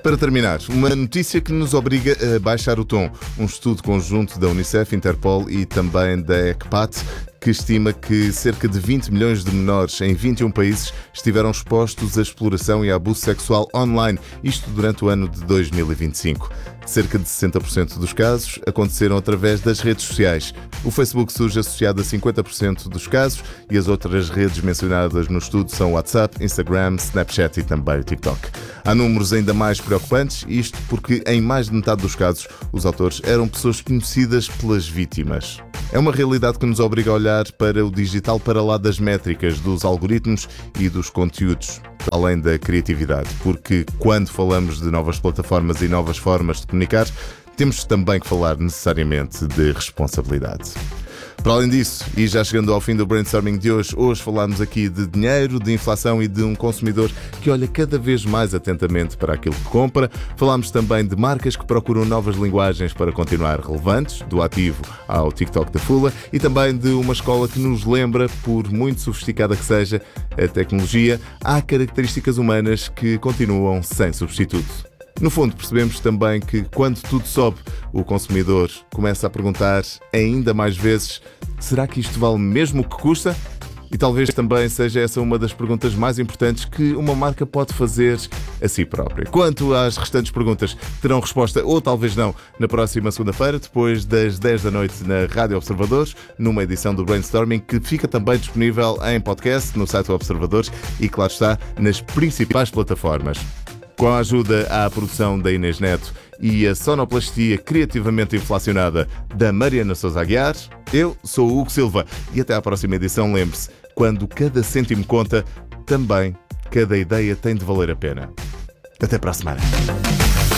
Para terminar, uma notícia que nos obriga a baixar o tom. Um estudo conjunto da Unicef, Interpol e também da ECPAT que estima que cerca de 20 milhões de menores em 21 países estiveram expostos à exploração e a abuso sexual online, isto durante o ano de 2025. Cerca de 60% dos casos aconteceram através das redes sociais. O Facebook surge associado a 50% dos casos e as outras redes mencionadas no estudo são o WhatsApp, Instagram, Snapchat e também o TikTok. Há números ainda mais preocupantes, isto porque em mais de metade dos casos os autores eram pessoas conhecidas pelas vítimas. É uma realidade que nos obriga a olhar para o digital para lá das métricas, dos algoritmos e dos conteúdos, além da criatividade, porque quando falamos de novas plataformas e novas formas de comunicar, temos também que falar necessariamente de responsabilidade. Para além disso, e já chegando ao fim do brainstorming de hoje falámos aqui de dinheiro, de inflação e de um consumidor que olha cada vez mais atentamente para aquilo que compra. Falámos também de marcas que procuram novas linguagens para continuar relevantes, do ativo ao TikTok da Fula, e também de uma escola que nos lembra, por muito sofisticada que seja a tecnologia, há características humanas que continuam sem substituto. No fundo, percebemos também que, quando tudo sobe, o consumidor começa a perguntar ainda mais vezes: será que isto vale mesmo o que custa? E talvez também seja essa uma das perguntas mais importantes que uma marca pode fazer a si própria. Quanto às restantes perguntas, terão resposta, ou talvez não, na próxima segunda-feira, depois das 10 da noite na Rádio Observadores, numa edição do Brainstorming que fica também disponível em podcast, no site do Observadores e, claro está, nas principais plataformas. Com a ajuda à produção da Inês Neto e a sonoplastia criativamente inflacionada da Mariana Sousa Aguiar, eu sou o Hugo Silva e até à próxima edição. Lembre-se, quando cada cêntimo conta, também cada ideia tem de valer a pena. Até para a semana.